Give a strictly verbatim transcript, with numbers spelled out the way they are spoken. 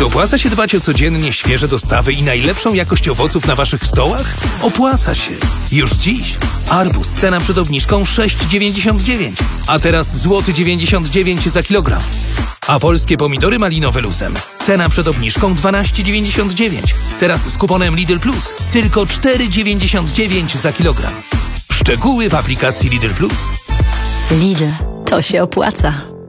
Czy opłaca się dbać o codziennie świeże dostawy i najlepszą jakość owoców na waszych stołach? Opłaca się. Już dziś. Arbuz, cena przed obniżką sześć dziewięćdziesiąt dziewięć, a teraz złoty dziewięćdziesiąt dziewięć za kilogram. A polskie pomidory malinowe Lusem. Cena przed obniżką dwanaście dziewięćdziesiąt dziewięć. Teraz z kuponem Lidl Plus tylko cztery dziewięćdziesiąt dziewięć za kilogram. Szczegóły w aplikacji Lidl Plus. Lidl, to się opłaca.